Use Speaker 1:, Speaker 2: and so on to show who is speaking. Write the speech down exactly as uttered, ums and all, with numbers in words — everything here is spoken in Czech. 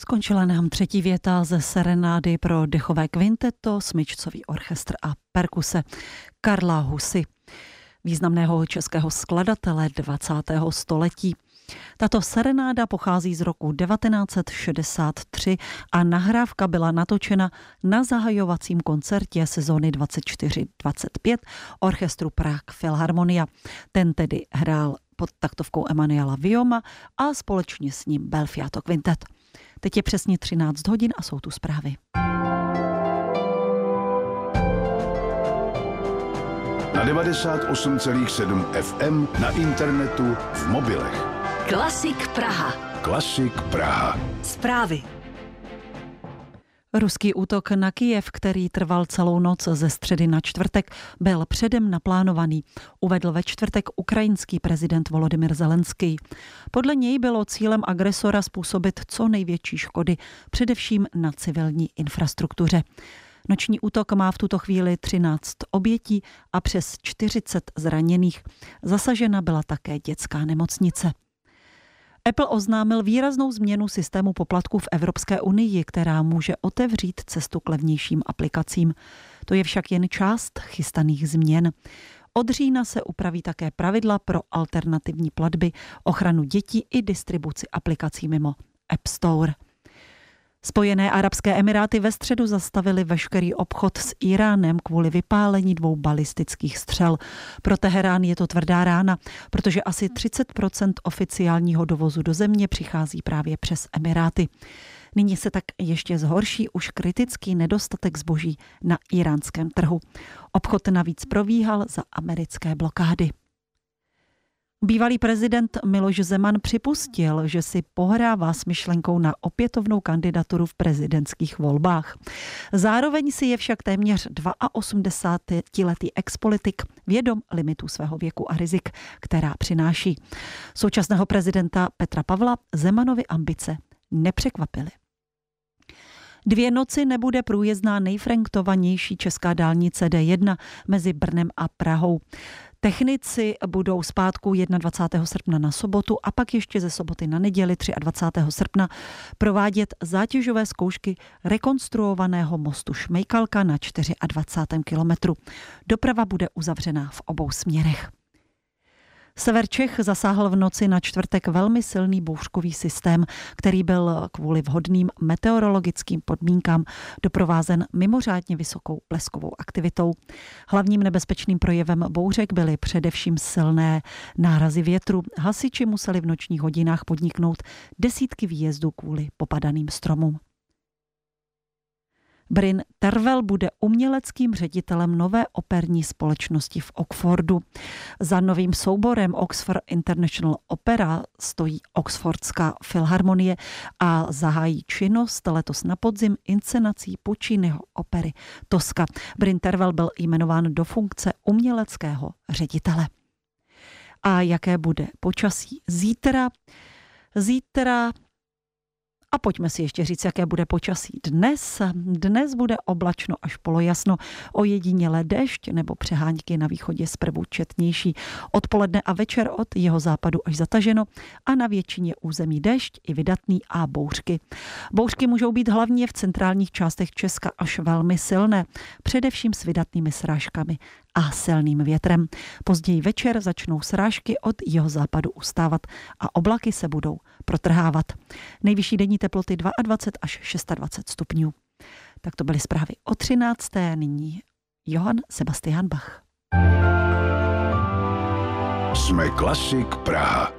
Speaker 1: Skončila nám třetí věta ze serenády pro dechové kvinteto, smyčcový orchestr a perkuse Karla Husy, významného českého skladatele dvacátého století. Tato serenáda pochází z roku devatenáct set šedesát tři a nahrávka byla natočena na zahajovacím koncertě sezóny dvacet čtyři dvacet pět orchestru Prague Philharmonia. Ten tedy hrál pod taktovkou Emanuela Vioma a společně s ním Belfiato Quintet. Teď je přesně třináct hodin a jsou tu zprávy.
Speaker 2: Na devadesát osm celá sedm F M, na internetu, v mobilech.
Speaker 3: Klasik Praha.
Speaker 2: Klasik Praha.
Speaker 3: Zprávy.
Speaker 1: Ruský útok na Kyjev, který trval celou noc ze středy na čtvrtek, byl předem naplánovaný, uvedl ve čtvrtek ukrajinský prezident Volodymyr Zelenský. Podle něj bylo cílem agresora způsobit co největší škody, především na civilní infrastruktuře. Noční útok má v tuto chvíli třináct obětí a přes čtyřicet zraněných. Zasažena byla také dětská nemocnice. Apple oznámil výraznou změnu systému poplatků v Evropské unii, která může otevřít cestu k levnějším aplikacím. To je však jen část chystaných změn. Od října se upraví také pravidla pro alternativní platby, ochranu dětí i distribuci aplikací mimo App Store. Spojené arabské emiráty ve středu zastavili veškerý obchod s Íránem kvůli vypálení dvou balistických střel. Pro Teherán je to tvrdá rána, protože asi třicet procent oficiálního dovozu do země přichází právě přes Emiráty. Nyní se tak ještě zhorší už kritický nedostatek zboží na íránském trhu. Obchod navíc probíhal za americké blokády. Bývalý prezident Miloš Zeman připustil, že si pohrává s myšlenkou na opětovnou kandidaturu v prezidentských volbách. Zároveň si je však téměř osmdesátiletý expolitik vědom limitů svého věku a rizik, která přináší. Současného prezidenta Petra Pavla Zemanovy ambice nepřekvapily. Dvě noci nebude průjezdná nejfrektovanější česká dálnice D jedna mezi Brnem a Prahou. Technici budou zpátku dvacátého prvního srpna na sobotu a pak ještě ze soboty na neděli dvacátého třetího srpna provádět zátěžové zkoušky rekonstruovaného mostu Šmejkalka na dvacátém čtvrtém kilometru. Doprava bude uzavřená v obou směrech. Sever Čech zasáhl v noci na čtvrtek velmi silný bouřkový systém, který byl kvůli vhodným meteorologickým podmínkám doprovázen mimořádně vysokou bleskovou aktivitou. Hlavním nebezpečným projevem bouřek byly především silné nárazy větru. Hasiči museli v nočních hodinách podniknout desítky výjezdů kvůli popadaným stromům. Bryn Tervel bude uměleckým ředitelem nové operní společnosti v Oxfordu. Za novým souborem Oxford International Opera stojí Oxfordská filharmonie a zahájí činnost letos na podzim inscenací Pucciniho opery Tosca. Bryn Tervel byl jmenován do funkce uměleckého ředitele. A jaké bude počasí zítra? Zítra A pojďme si ještě říct, jaké bude počasí dnes. Dnes bude oblačno až polojasno, ojedinělé déšť nebo přehánky na východě zprvu četnější. Odpoledne a večer od jeho západu až zataženo a na většině území déšť i vydatný a bouřky. Bouřky můžou být hlavně v centrálních částech Česka až velmi silné, především s vydatnými srážkami a silným větrem. Později večer začnou srážky od jeho západu ustávat a oblaky se budou protrhávat. Nejvyšší denní teploty dvacet dva až dvacet šest stupňů. Tak to byly zprávy o třinácté. Nyní Johann Sebastian Bach.
Speaker 2: Jsme Klasik Praha.